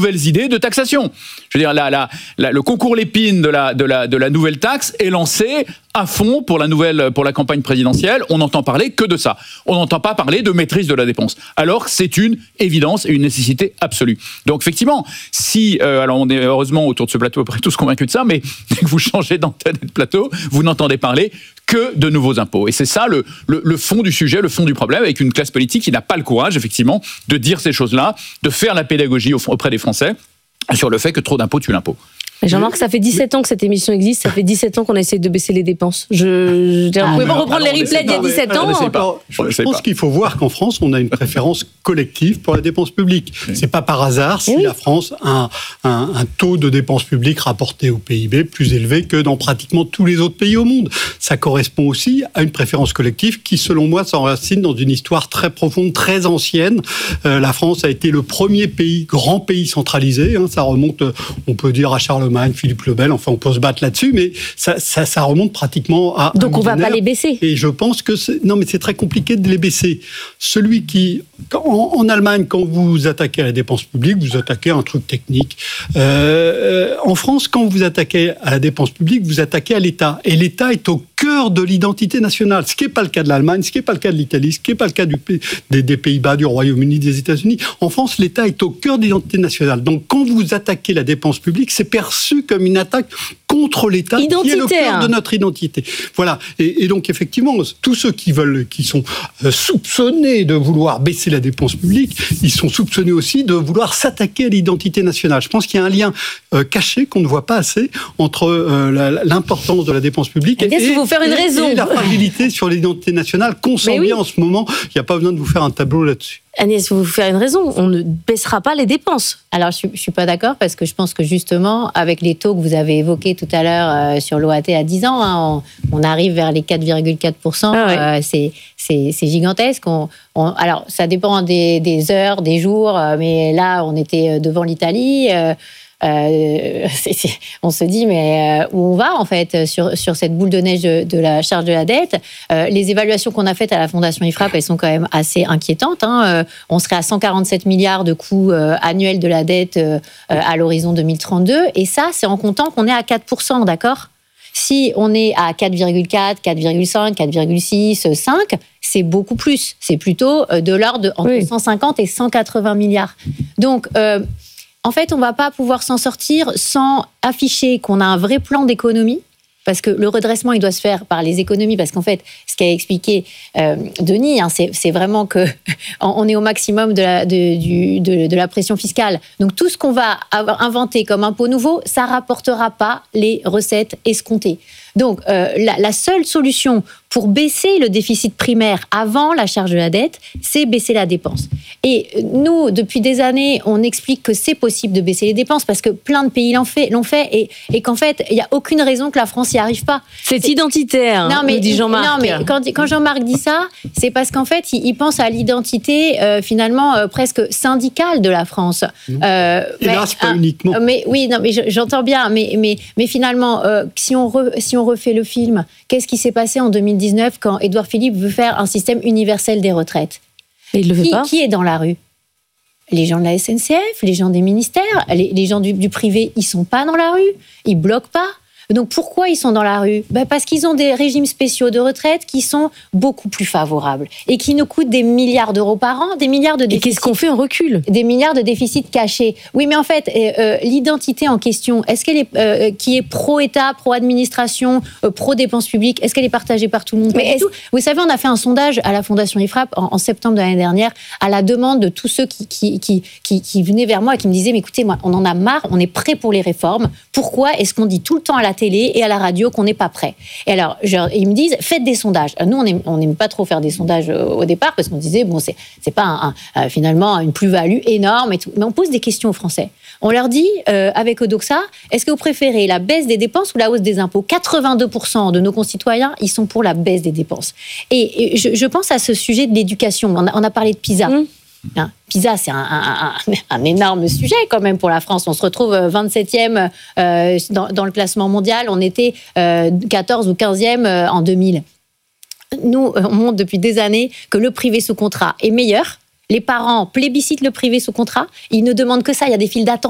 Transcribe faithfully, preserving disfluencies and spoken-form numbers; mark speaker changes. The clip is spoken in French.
Speaker 1: nouvelles idées de taxation. Je veux dire, la, la, la, le concours Lépine de la, de, la, de la nouvelle taxe est lancé à fond pour la nouvelle, pour la campagne présidentielle. On n'entend parler que de ça. On n'entend pas parler de maîtrise de la dépense. Alors, c'est une évidence et une nécessité absolue. Donc, effectivement, si, euh, alors on est heureusement autour de ce plateau, après tous convaincus de ça, mais dès que vous changez d'antenne et de plateau, vous n'entendez parler que de nouveaux impôts. Et c'est ça le, le, le fond du sujet, le fond du problème, avec une classe politique qui n'a pas le courage, effectivement, de dire ces choses-là, de faire la pédagogie auprès des Français sur le fait que trop d'impôts tue l'impôt.
Speaker 2: Jean-Marc, ça fait dix-sept ans que cette émission existe, ça fait dix-sept ans qu'on essaie de baisser les dépenses. Je, je,
Speaker 3: ah,
Speaker 2: vous pouvez pas
Speaker 3: non,
Speaker 2: reprendre
Speaker 3: alors,
Speaker 2: les replays d'il y a dix-sept ans.
Speaker 3: Alors, pas, je, je pense qu'il faut voir qu'en France, on a une préférence collective pour la dépense publique. Oui. C'est pas par hasard si oui. la France a un, un, un taux de dépenses publiques rapporté au P I B plus élevé que dans pratiquement tous les autres pays au monde. Ça correspond aussi à une préférence collective qui, selon moi, s'enracine dans une histoire très profonde, très ancienne. Euh, la France a été le premier pays, grand pays centralisé. Hein, ça remonte, on peut dire, à Charlemagne, Philippe le Bel. Enfin, on peut se battre là-dessus, mais ça, ça, ça remonte pratiquement à.
Speaker 2: Donc, on ne va pas les baisser.
Speaker 3: Et je pense que c'est, non, mais c'est très compliqué de les baisser. Celui qui, en, en Allemagne, quand vous attaquez à la dépense publique, vous attaquez à un truc technique. Euh, en France, quand vous attaquez à la dépense publique, vous attaquez à l'État. Et l'État est au cœur de l'identité nationale. Ce qui n'est pas le cas de l'Allemagne, ce qui n'est pas le cas de l'Italie, ce qui n'est pas le cas du, des, des Pays-Bas, du Royaume-Uni, des États-Unis. En France, l'État est au cœur de l'identité nationale. Donc, quand vous attaquez la dépense publique, c'est perçu comme une attaque contre l'État, qui est le cœur de notre identité. Voilà. Et, et donc, effectivement, tous ceux qui veulent, qui sont euh, soupçonnés de vouloir baisser la dépense publique, ils sont soupçonnés aussi de vouloir s'attaquer à l'identité nationale. Je pense qu'il y a un lien euh, caché qu'on ne voit pas assez entre euh, la, l'importance de la dépense publique et, et,
Speaker 2: vous faire une
Speaker 3: et,
Speaker 2: raison.
Speaker 3: et la fragilité sur l'identité nationale qu'on sent oui. bien en ce moment. Il n'y a pas besoin de vous faire un tableau là-dessus.
Speaker 2: Agnès, vous vous faire une raison, on ne baissera pas les dépenses.
Speaker 4: Alors, je ne suis pas d'accord parce que je pense que justement, avec les taux que vous avez évoqués tout à l'heure euh, sur l'O A T à dix ans, hein, on, on arrive vers les quatre virgule quatre pour cent. Ah ouais. euh, c'est, c'est, c'est gigantesque. On, on, alors, ça dépend des, des heures, des jours, euh, mais là, on était devant l'Italie. Euh, Euh, c'est, c'est, on se dit mais euh, où on va en fait sur, sur cette boule de neige de, de la charge de la dette. Euh, les évaluations qu'on a faites à la Fondation I F R A P, elles sont quand même assez inquiétantes. Hein. Euh, on serait à cent quarante-sept milliards de coûts euh, annuels de la dette euh, à l'horizon deux mille trente-deux. Et ça, c'est en comptant qu'on est à quatre pour cent, d'accord ? Si on est à quatre virgule quatre, quatre virgule cinq, quatre virgule six, cinq, c'est beaucoup plus. C'est plutôt de l'ordre de entre oui. cent cinquante et cent quatre-vingts milliards. Donc, euh, en fait, on ne va pas pouvoir s'en sortir sans afficher qu'on a un vrai plan d'économie, parce que le redressement, il doit se faire par les économies, parce qu'en fait, ce qu'a expliqué euh, Denis, hein, c'est, c'est vraiment qu'on est au maximum de la, de, du, de, de la pression fiscale. Donc, tout ce qu'on va inventer comme impôt nouveau, ça ne rapportera pas les recettes escomptées. Donc, euh, la, la seule solution pour baisser le déficit primaire avant la charge de la dette, c'est baisser la dépense. Et nous, depuis des années, on explique que c'est possible de baisser les dépenses parce que plein de pays l'ont fait, l'ont fait et, et qu'en fait, il n'y a aucune raison que la France n'y arrive pas.
Speaker 2: C'est, c'est identitaire, non, mais, dit Jean-Marc.
Speaker 4: Non, mais quand, quand Jean-Marc dit ça, c'est parce qu'en fait, il, il pense à l'identité euh, finalement euh, presque syndicale de la France.
Speaker 3: Euh, Hélas, mais, pas euh, uniquement.
Speaker 4: Mais oui, non, mais j'entends bien, mais, mais, mais finalement, euh, si, on re, si on refait le film, qu'est-ce qui s'est passé en deux mille dix-neuf quand Édouard Philippe veut faire un système universel des retraites ?
Speaker 2: Et il le fait
Speaker 4: qui,
Speaker 2: pas.
Speaker 4: Qui est dans la rue ? Les gens de la S N C F, les gens des ministères, les, les gens du, du privé, ils sont pas dans la rue, ils bloquent pas. Donc pourquoi ils sont dans la rue ? Ben parce qu'ils ont des régimes spéciaux de retraite qui sont beaucoup plus favorables et qui nous coûtent des milliards d'euros par an, des milliards de déficits.
Speaker 2: Et qu'est-ce qu'on fait ? On recule.
Speaker 4: Des milliards de déficits cachés. Oui, mais en fait, euh, l'identité en question, est-ce qu'elle est euh, qui est pro-État, pro-administration, euh, pro-dépenses publiques, est-ce qu'elle est partagée par tout le monde ? Mais tout. Vous savez, on a fait un sondage à la Fondation I F R A P en, en septembre de l'année dernière à la demande de tous ceux qui qui, qui qui qui venaient vers moi et qui me disaient mais écoutez, moi, on en a marre, on est prêt pour les réformes. Pourquoi est-ce qu'on dit tout le temps à la télé et à la radio qu'on n'est pas prêt ? Et alors, je, ils me disent, faites des sondages. Nous, on n'aime on aime pas trop faire des sondages au départ parce qu'on disait, bon, c'est, c'est pas un, un, finalement une plus-value énorme et tout. Mais on pose des questions aux Français. On leur dit, euh, avec Odoxa, est-ce que vous préférez la baisse des dépenses ou la hausse des impôts ? quatre-vingt-deux pour cent de nos concitoyens, ils sont pour la baisse des dépenses. Et, et je, je pense à ce sujet de l'éducation. On a, on a parlé de PISA. Mmh. Hein, PISA, c'est un, un, un, un énorme sujet quand même pour la France. On se retrouve vingt-septième euh, dans, dans le classement mondial. On était euh, quatorze ou quinzième euh, en deux mille. Nous, on montre depuis des années que le privé sous contrat est meilleur. Les parents plébiscitent le privé sous contrat. Ils ne demandent que ça. Il y a des files d'attente